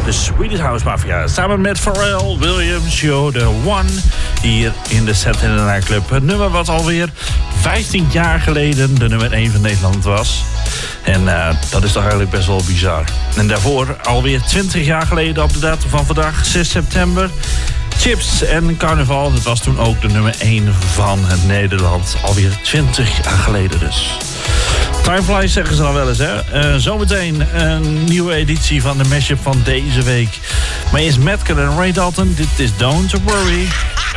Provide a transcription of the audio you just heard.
De Swedish House Mafia. Samen met Pharrell Williams, You're the One. Hier in de Saturday Night Club. Het nummer wat alweer 15 jaar geleden de nummer 1 van Nederland was. En dat is toch eigenlijk best wel bizar. En daarvoor alweer 20 jaar geleden op de datum van vandaag, 6 september... Chips en Carnaval, dat was toen ook de nummer 1 van het Nederland. Alweer 20 jaar geleden dus. Time flies zeggen ze dan wel eens, hè. Zometeen een nieuwe editie van de mashup van deze week. Maar eerst Madcon en Ray Dalton. Dit is Don't Worry.